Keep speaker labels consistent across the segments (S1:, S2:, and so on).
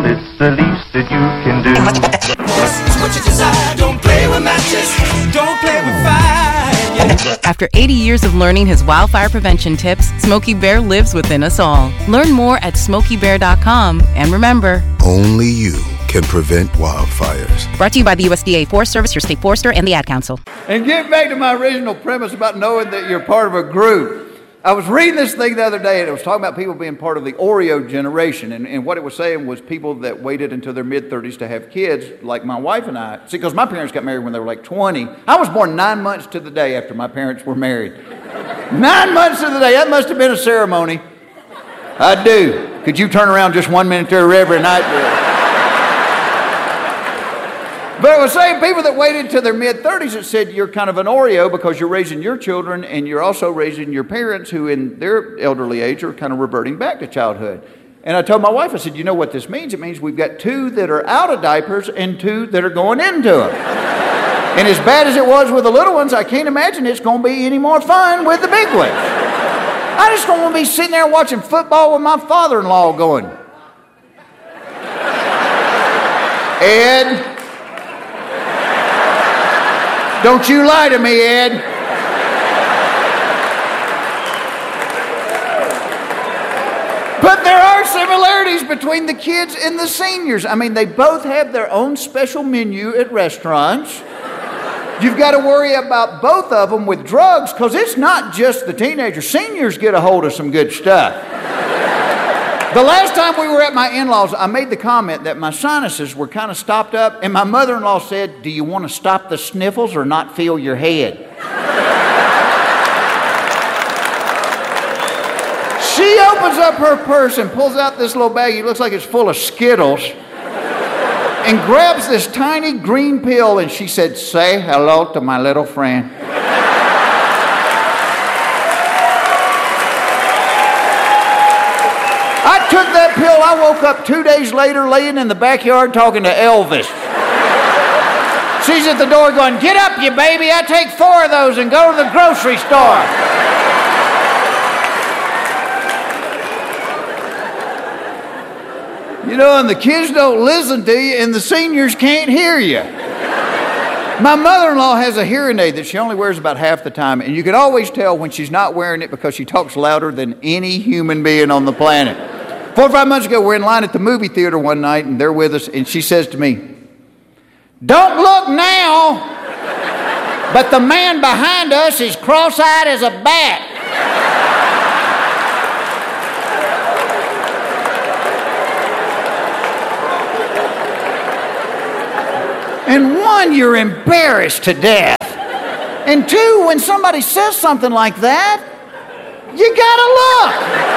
S1: all, it's the least that you can do.
S2: It's what you desire. Don't play with matches. Don't play with fire.
S3: After 80 years of learning his wildfire prevention tips, Smokey Bear lives within us all. Learn more at SmokeyBear.com. And remember,
S4: only you can prevent wildfires.
S3: Brought to you by the USDA Forest Service, your state forester, and the Ad Council.
S5: And getting back to my original premise about knowing that you're part of a group, I was reading this thing the other day, and it was talking about people being part of the Oreo generation, and what it was saying was people that waited until their mid-30s to have kids, like my wife and I. See, because my parents got married when they were like 20. I was born 9 months to the day after my parents were married. 9 months to the day. That must have been a ceremony. I do. Could you turn around just 1 minute there, Reverend? But it was saying people that waited to their mid-30s, it said you're kind of an Oreo because you're raising your children and you're also raising your parents who in their elderly age are kind of reverting back to childhood. And I told my wife, I said, you know what this means? It means we've got 2 that are out of diapers and 2 that are going into them. And as bad as it was with the little ones, I can't imagine it's going to be any more fun with the big ones. I just don't want to be sitting there watching football with my father-in-law going, Ed, don't you lie to me, Ed. But there are similarities between the kids and the seniors. I mean, they both have their own special menu at restaurants. You've got to worry about both of them with drugs because it's not just the teenagers. Seniors get a hold of some good stuff. The last time we were at my in-laws, I made the comment that my sinuses were kind of stopped up, and my mother-in-law said, do you want to stop the sniffles or not feel your head? She opens up her purse and pulls out this little bag. It looks like it's full of Skittles, and grabs this tiny green pill, and she said, say hello to my little friend. I took that pill. I woke up 2 days later laying in the backyard talking to Elvis. She's at the door going, get up, you baby. I take 4 of those and go to the grocery store. You know, and the kids don't listen to you and the seniors can't hear you. My mother-in-law has a hearing aid that she only wears about half the time, and you can always tell when she's not wearing it because she talks louder than any human being on the planet. 4 or 5 months ago, we're in line at the movie theater one night, and they're with us, and she says to me, don't look now, but the man behind us is cross-eyed as a bat. And 1, you're embarrassed to death. And 2, when somebody says something like that, you gotta look.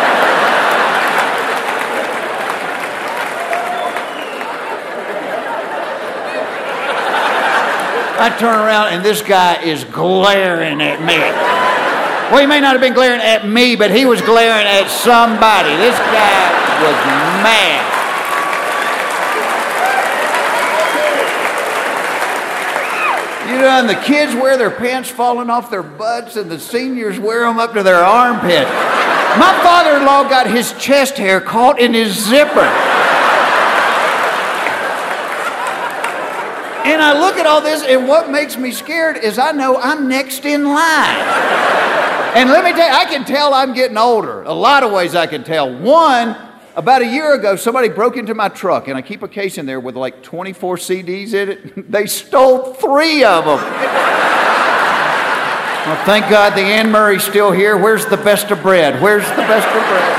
S5: I turn around and this guy is glaring at me. Well, he may not have been glaring at me, but he was glaring at somebody. This guy was mad. You know, and the kids wear their pants falling off their butts, and the seniors wear them up to their armpits. My father-in-law got his chest hair caught in his zipper. And I look at all this, and what makes me scared is I know I'm next in line. And let me tell you, I can tell I'm getting older. A lot of ways I can tell. 1, about a year ago, somebody broke into my truck, and I keep a case in there with like 24 CDs in it. They stole 3 of them. Well, thank God the Ann Murray's still here. Where's the best of bread? Where's the best of bread?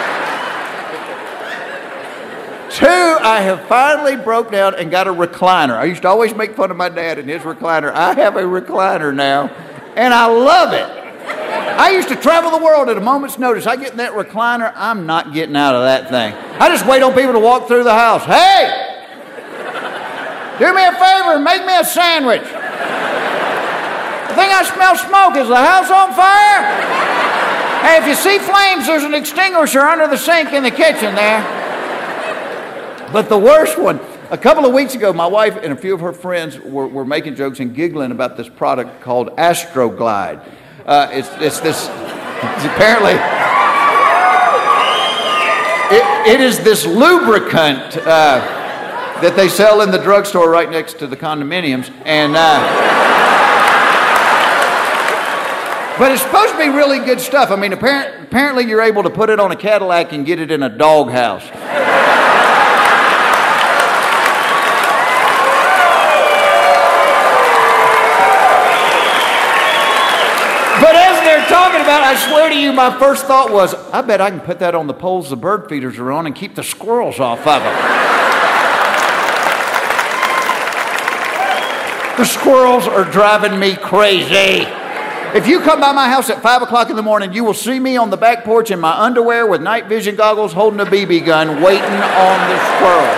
S5: 2, I have finally broke down and got a recliner. I used to always make fun of my dad and his recliner. I have a recliner now, and I love it. I used to travel the world at a moment's notice. I get in that recliner, I'm not getting out of that thing. I just wait on people to walk through the house. Hey, do me a favor and make me a sandwich. I think I smell smoke. Is the house on fire? Hey, if you see flames, there's an extinguisher under the sink in the kitchen there. But the worst one, a couple of weeks ago, my wife and a few of her friends were making jokes and giggling about this product called Astroglide. It's apparently, It is this lubricant that they sell in the drugstore right next to the condominiums. And but it's supposed to be really good stuff. I mean, apparently you're able to put it on a Cadillac and get it in a doghouse. But as they're talking about it, I swear to you, my first thought was, I bet I can put that on the poles the bird feeders are on and keep the squirrels off of them. The squirrels are driving me crazy. If you come by my house at 5 o'clock in the morning, you will see me on the back porch in my underwear with night vision goggles holding a BB gun waiting on the squirrel.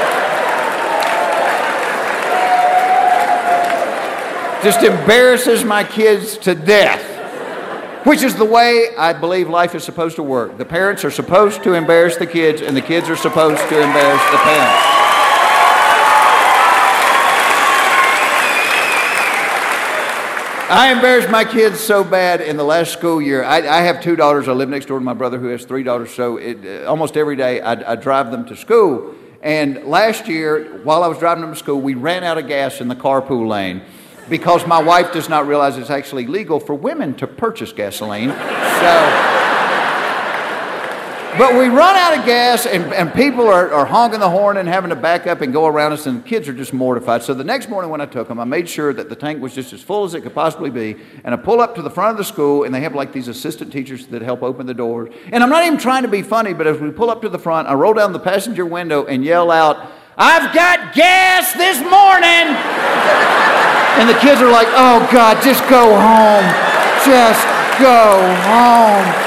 S5: Just embarrasses my kids to death. Which is the way I believe life is supposed to work. The parents are supposed to embarrass the kids, and the kids are supposed to embarrass the parents. I embarrassed my kids so bad in the last school year. I have 2 daughters. I live next door to my brother who has 3 daughters. So almost every day I drive them to school. And last year, while I was driving them to school, we ran out of gas in the carpool lane because my wife does not realize it's actually legal for women to purchase gasoline. But we run out of gas, and people are honking the horn and having to back up and go around us, and the kids are just mortified. So the next morning when I took them, I made sure that the tank was just as full as it could possibly be, and I pull up to the front of the school, and they have like these assistant teachers that help open the doors. And I'm not even trying to be funny, but as we pull up to the front, I roll down the passenger window and yell out, "I've got gas this morning!" And the kids are like, "Oh God, just go home. Just go home."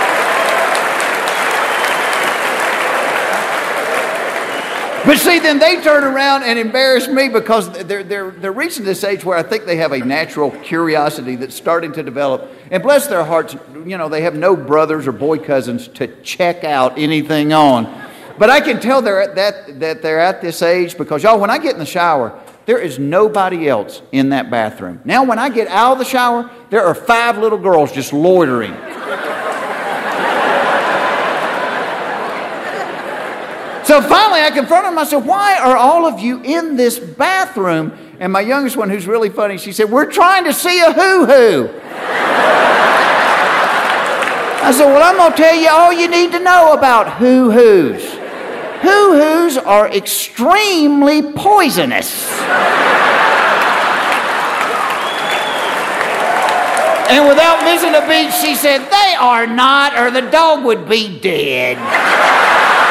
S5: But see, then they turn around and embarrass me because they're reaching this age where I think they have a natural curiosity that's starting to develop. And bless their hearts, you know, they have no brothers or boy cousins to check out anything on. But I can tell that they're at this age because, y'all, when I get in the shower, there is nobody else in that bathroom. Now, when I get out of the shower, there are 5 little girls just loitering. So finally, I confronted them. I said, "Why are all of you in this bathroom?" And my youngest one, who's really funny, she said, "We're trying to see a hoo-hoo." I said, "Well, I'm going to tell you all you need to know about hoo-hoos. Hoo-hoos are extremely poisonous." And without missing a beat, she said, "They are not, or the dog would be dead."